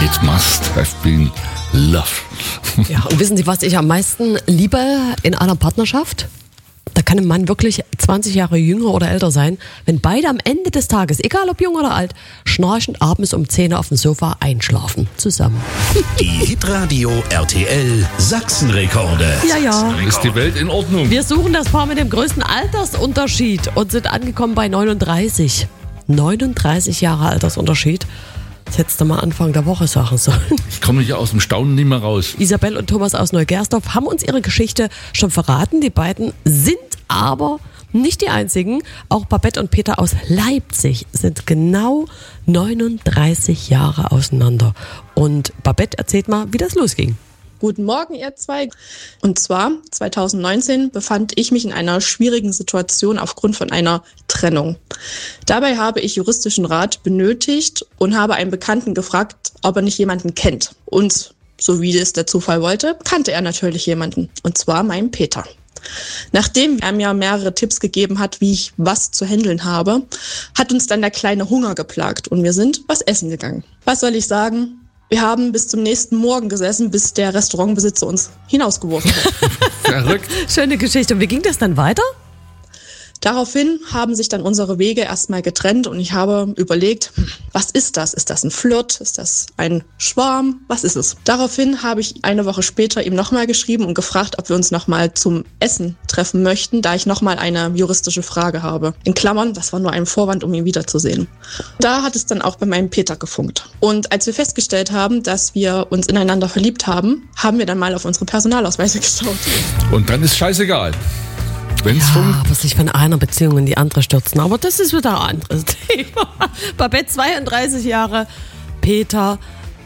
It must have been love. Ja, und wissen Sie, was ich am meisten liebe in einer Partnerschaft? Da kann ein Mann wirklich 20 Jahre jünger oder älter sein, wenn beide am Ende des Tages, egal ob jung oder alt, schnarchend abends um 10 Uhr auf dem Sofa einschlafen. Zusammen. Die Hitradio RTL Sachsenrekorde. Ja. Dann ist die Welt in Ordnung. Wir suchen das Paar mit dem größten Altersunterschied und sind angekommen bei 39. 39 Jahre Altersunterschied. Das hättest du mal Anfang der Woche sagen sollen. Ich komme hier aus dem Staunen nicht mehr raus. Isabel und Thomas aus Neugersdorf haben uns ihre Geschichte schon verraten. Die beiden sind aber nicht die einzigen. Auch Babette und Peter aus Leipzig sind genau 39 Jahre auseinander. Und Babette erzählt mal, wie das losging. Guten Morgen, ihr zwei. Und zwar 2019 befand ich mich in einer schwierigen Situation aufgrund von einer Trennung. Dabei habe ich juristischen Rat benötigt und habe einen Bekannten gefragt, ob er nicht jemanden kennt. Und so wie es der Zufall wollte, kannte er natürlich jemanden. Und zwar meinen Peter. Nachdem er mir mehrere Tipps gegeben hat, wie ich was zu handeln habe, hat uns dann der kleine Hunger geplagt und wir sind was essen gegangen. Was soll ich sagen? Wir haben bis zum nächsten Morgen gesessen, bis der Restaurantbesitzer uns hinausgeworfen hat. Verrückt. Schöne Geschichte. Und wie ging das dann weiter? Daraufhin haben sich dann unsere Wege erstmal getrennt und ich habe überlegt, was ist das? Ist das ein Flirt? Ist das ein Schwarm? Was ist es? Daraufhin habe ich eine Woche später ihm nochmal geschrieben und gefragt, ob wir uns nochmal zum Essen treffen möchten, da ich nochmal eine juristische Frage habe. In Klammern, das war nur ein Vorwand, um ihn wiederzusehen. Da hat es dann auch bei meinem Peter gefunkt. Und als wir festgestellt haben, dass wir uns ineinander verliebt haben, haben wir dann mal auf unsere Personalausweise geschaut. Und dann ist scheißegal. Wenn's Aber sich von einer Beziehung in die andere stürzen. Aber das ist wieder ein anderes Thema. Babette 32 Jahre, Peter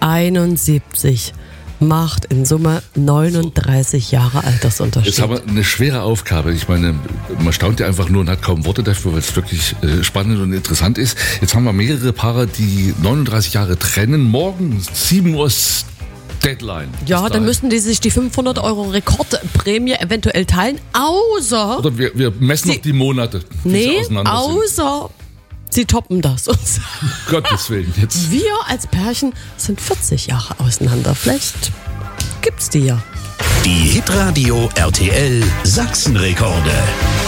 71. Macht in Summe 39 Jahre Altersunterschied. Jetzt haben wir eine schwere Aufgabe. Ich meine, man staunt ja einfach nur und hat kaum Worte dafür, weil es wirklich spannend und interessant ist. Jetzt haben wir mehrere Paare, die 39 Jahre trennen. Morgen 7 Uhr ist Deadline. Ja, dann müssten die sich die 500 € Rekordprämie eventuell teilen, außer... Oder wir messen noch die Monate. wie sie Nee, auseinander sind. außer sie toppen das. Und Gottes Willen, jetzt. wir als Pärchen sind 40 Jahre auseinander. Vielleicht gibt's die ja. Die Hitradio RTL Sachsenrekorde.